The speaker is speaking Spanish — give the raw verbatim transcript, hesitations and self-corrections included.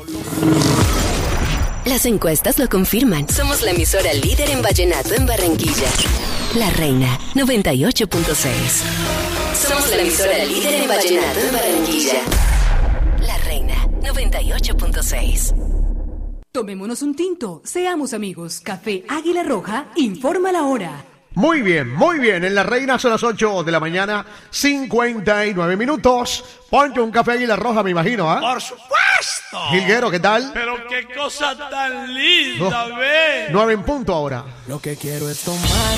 Las encuestas lo confirman. Somos la emisora líder en vallenato en Barranquilla. La Reina, noventa y ocho punto seis. Somos la emisora líder en vallenato en Barranquilla. La Reina, noventa y ocho punto seis. Tomémonos un tinto, seamos amigos. Café Águila Roja informa la hora. Muy bien, muy bien. En La Reina son las ocho de la mañana, cincuenta y nueve minutos. Ponte un café Águila Roja, me imagino, ¿ah? ¿eh? ¡Por supuesto! Gilguero, ¿qué tal? Pero qué cosa tan linda, No, ve. nueve en punto ahora. Lo que quiero es tomar